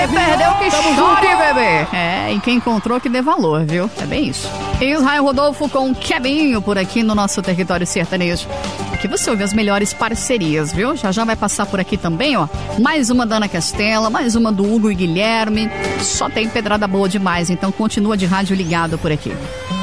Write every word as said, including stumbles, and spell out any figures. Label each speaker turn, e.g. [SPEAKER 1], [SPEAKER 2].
[SPEAKER 1] Quem perdeu que chore, bebê. É, e quem encontrou que dê valor, viu? É bem isso. Israel Rodolfo com Kebinho por aqui no nosso território sertanejo. Aqui você ouve as melhores parcerias, viu? Já já vai passar por aqui também, ó. Mais uma da Ana Castela, mais uma do Hugo e Guilherme. Só tem pedrada boa demais, então continua de rádio ligado por aqui.